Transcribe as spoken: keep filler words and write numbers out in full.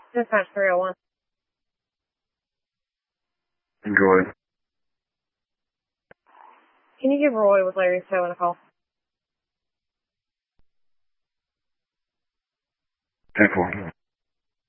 Dispatch three oh one. Enjoy. Can you give Roy with Larry's towing a call? ten four.